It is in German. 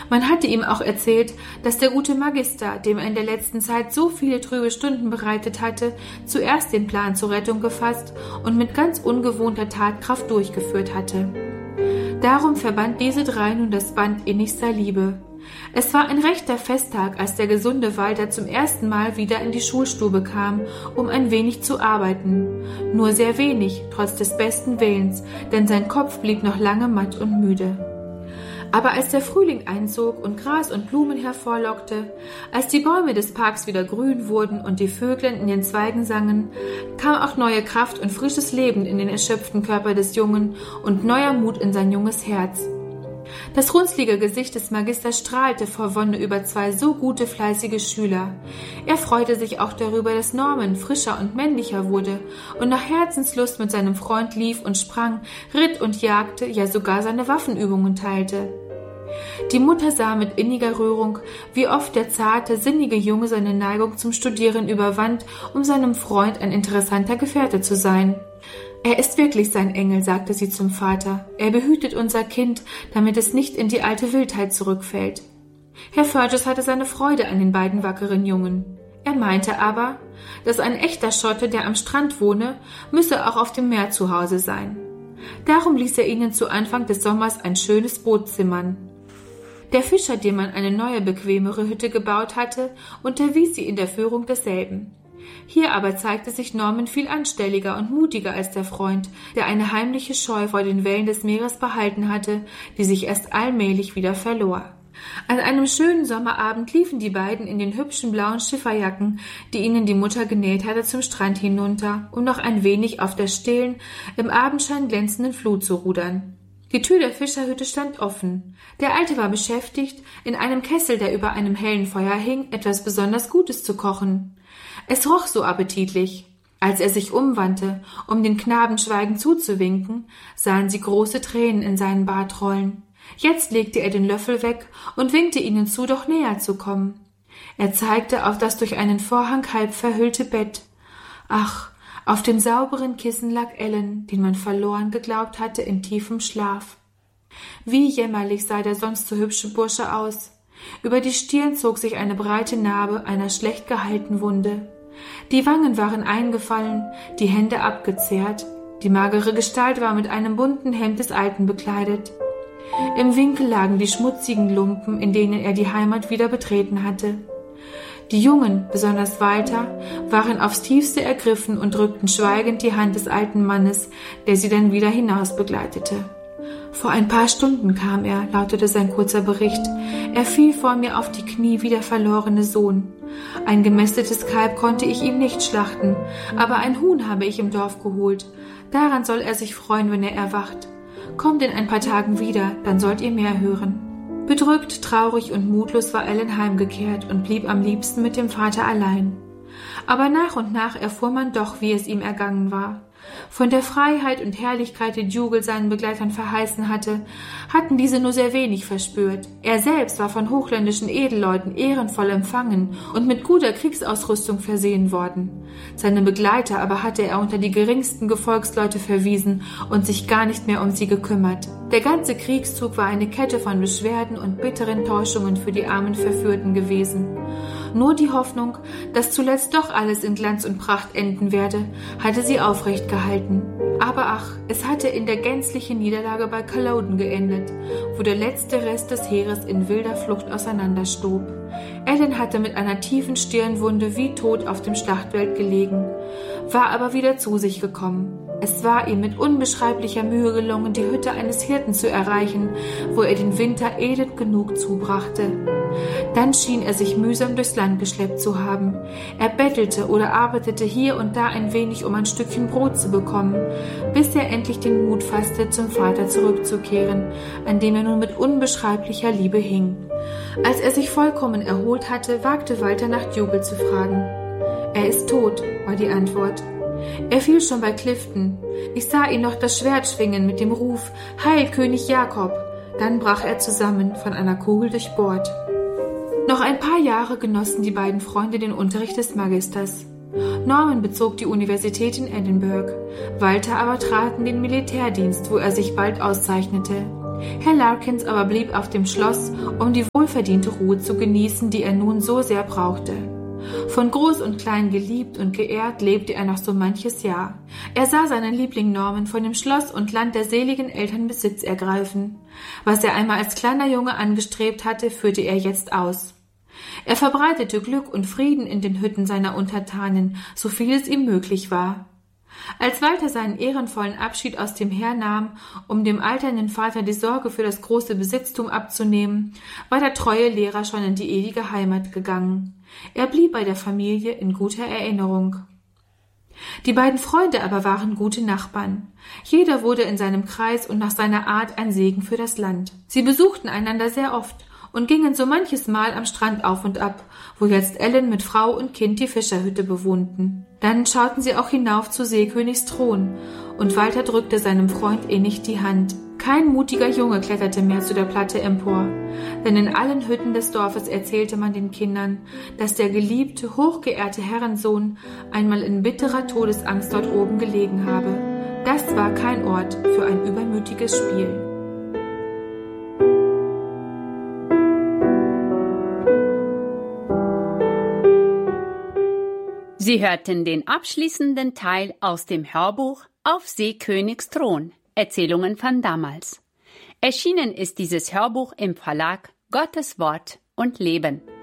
Man hatte ihm auch erzählt, dass der gute Magister, dem er in der letzten Zeit so viele trübe Stunden bereitet hatte, zuerst den Plan zur Rettung gefasst und mit ganz ungewohnter Tatkraft durchgeführt hatte. Darum verband diese drei nun das Band innigster Liebe. Es war ein rechter Festtag, als der gesunde Walter zum ersten Mal wieder in die Schulstube kam, um ein wenig zu arbeiten. Nur sehr wenig, trotz des besten Willens, denn sein Kopf blieb noch lange matt und müde. Aber als der Frühling einzog und Gras und Blumen hervorlockte, als die Bäume des Parks wieder grün wurden und die Vöglein in den Zweigen sangen, kam auch neue Kraft und frisches Leben in den erschöpften Körper des Jungen und neuer Mut in sein junges Herz. Das runzlige Gesicht des Magisters strahlte vor Wonne über zwei so gute, fleißige Schüler. Er freute sich auch darüber, dass Norman frischer und männlicher wurde und nach Herzenslust mit seinem Freund lief und sprang, ritt und jagte, ja sogar seine Waffenübungen teilte. Die Mutter sah mit inniger Rührung, wie oft der zarte, sinnige Junge seine Neigung zum Studieren überwand, um seinem Freund ein interessanter Gefährte zu sein. »Er ist wirklich sein Engel«, sagte sie zum Vater. »Er behütet unser Kind, damit es nicht in die alte Wildheit zurückfällt.« Herr Fergus hatte seine Freude an den beiden wackeren Jungen. Er meinte aber, dass ein echter Schotte, der am Strand wohne, müsse auch auf dem Meer zu Hause sein. Darum ließ er ihnen zu Anfang des Sommers ein schönes Boot zimmern. Der Fischer, dem man eine neue, bequemere Hütte gebaut hatte, unterwies sie in der Führung desselben. Hier aber zeigte sich Norman viel anstelliger und mutiger als der Freund, der eine heimliche Scheu vor den Wellen des Meeres behalten hatte, die sich erst allmählich wieder verlor. An einem schönen Sommerabend liefen die beiden in den hübschen blauen Schifferjacken, die ihnen die Mutter genäht hatte, zum Strand hinunter, um noch ein wenig auf der stillen, im Abendschein glänzenden Flut zu rudern. Die Tür der Fischerhütte stand offen. Der Alte war beschäftigt, in einem Kessel, der über einem hellen Feuer hing, etwas besonders Gutes zu kochen. Es roch so appetitlich. Als er sich umwandte, um den Knaben schweigend zuzuwinken, sahen sie große Tränen in seinen Bart rollen. Jetzt legte er den Löffel weg und winkte ihnen zu, doch näher zu kommen. Er zeigte auf das durch einen Vorhang halb verhüllte Bett. Ach, auf den sauberen Kissen lag Ellen, den man verloren geglaubt hatte, in tiefem Schlaf. Wie jämmerlich sah der sonst so hübsche Bursche aus. Über die Stirn zog sich eine breite Narbe einer schlecht geheilten Wunde. Die Wangen waren eingefallen, die Hände abgezehrt. Die magere Gestalt war mit einem bunten Hemd des Alten bekleidet. Im Winkel lagen die schmutzigen Lumpen, in denen er die Heimat wieder betreten hatte. Die Jungen, besonders Walter, waren aufs tiefste ergriffen und drückten schweigend die Hand des alten Mannes, der sie dann wieder hinaus begleitete. »Vor ein paar Stunden kam er«, lautete sein kurzer Bericht. »Er fiel vor mir auf die Knie wie der verlorene Sohn. Ein gemästetes Kalb konnte ich ihm nicht schlachten, aber ein Huhn habe ich im Dorf geholt. Daran soll er sich freuen, wenn er erwacht. Kommt in ein paar Tagen wieder, dann sollt ihr mehr hören.« Bedrückt, traurig und mutlos war Ellen heimgekehrt und blieb am liebsten mit dem Vater allein. Aber nach und nach erfuhr man doch, wie es ihm ergangen war. Von der Freiheit und Herrlichkeit, die Dougal seinen Begleitern verheißen hatte, hatten diese nur sehr wenig verspürt. Er selbst war von hochländischen Edelleuten ehrenvoll empfangen und mit guter Kriegsausrüstung versehen worden. Seine Begleiter aber hatte er unter die geringsten Gefolgsleute verwiesen und sich gar nicht mehr um sie gekümmert. Der ganze Kriegszug war eine Kette von Beschwerden und bitteren Täuschungen für die armen Verführten gewesen. Nur die Hoffnung, dass zuletzt doch alles in Glanz und Pracht enden werde, hatte sie aufrecht gehalten. Aber ach, es hatte in der gänzlichen Niederlage bei Culloden geendet, wo der letzte Rest des Heeres in wilder Flucht auseinanderstob. Ellen hatte mit einer tiefen Stirnwunde wie tot auf dem Schlachtfeld gelegen, war aber wieder zu sich gekommen. Es war ihm mit unbeschreiblicher Mühe gelungen, die Hütte eines Hirten zu erreichen, wo er den Winter elend genug zubrachte. Dann schien er sich mühsam durchs Land geschleppt zu haben. Er bettelte oder arbeitete hier und da ein wenig, um ein Stückchen Brot zu bekommen, bis er endlich den Mut fasste, zum Vater zurückzukehren, an dem er nun mit unbeschreiblicher Liebe hing. Als er sich vollkommen erholt hatte, wagte Walter nach Dougal zu fragen. »Er ist tot«, war die Antwort. »Er fiel schon bei Clifton. Ich sah ihn noch das Schwert schwingen mit dem Ruf, »Heil, König Jakob!« Dann brach er zusammen, von einer Kugel durchbohrt. Noch ein paar Jahre genossen die beiden Freunde den Unterricht des Magisters. Norman bezog die Universität in Edinburgh, Walter aber trat in den Militärdienst, wo er sich bald auszeichnete. Herr Larkins aber blieb auf dem Schloss, um die wohlverdiente Ruhe zu genießen, die er nun so sehr brauchte. Von Groß und Klein geliebt und geehrt lebte er noch so manches Jahr. Er sah seinen Liebling Norman von dem Schloss und Land der seligen Eltern Besitz ergreifen. Was er einmal als kleiner Junge angestrebt hatte, führte er jetzt aus. Er verbreitete Glück und Frieden in den Hütten seiner Untertanen, so viel es ihm möglich war. Als Walter seinen ehrenvollen Abschied aus dem Heer nahm, um dem alternden Vater die Sorge für das große Besitztum abzunehmen, war der treue Lehrer schon in die ewige Heimat gegangen. Er blieb bei der Familie in guter Erinnerung. Die beiden Freunde aber waren gute Nachbarn. Jeder wurde in seinem Kreis und nach seiner Art ein Segen für das Land. Sie besuchten einander sehr oft und gingen so manches Mal am Strand auf und ab, wo jetzt Ellen mit Frau und Kind die Fischerhütte bewohnten. Dann schauten sie auch hinauf zu Seekönigs Thron, und Walter drückte seinem Freund innig die Hand. Kein mutiger Junge kletterte mehr zu der Platte empor, denn in allen Hütten des Dorfes erzählte man den Kindern, dass der geliebte, hochgeehrte Herrensohn einmal in bitterer Todesangst dort oben gelegen habe. Das war kein Ort für ein übermütiges Spiel. Sie hörten den abschließenden Teil aus dem Hörbuch Auf Seekönigs Thron, Erzählungen von damals. Erschienen ist dieses Hörbuch im Verlag Gottes Wort und Leben.